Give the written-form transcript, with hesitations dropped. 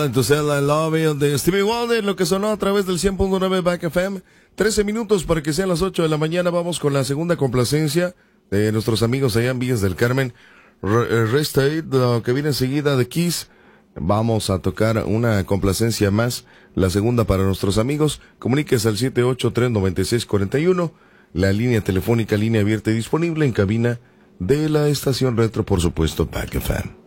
Entonces, I Love It de Stevie Wonder, lo que sonó a través del 100.9 Back FM. 13 minutos para que sean las 8 de la mañana. Vamos con la segunda complacencia de nuestros amigos allá en Villas del Carmen. Rest Aid, lo que viene enseguida de Kiss. Vamos a tocar una complacencia más, la segunda para nuestros amigos. Comuníquese al 783-9641. La línea telefónica, línea abierta y disponible en cabina de la estación retro, por supuesto, Back FM.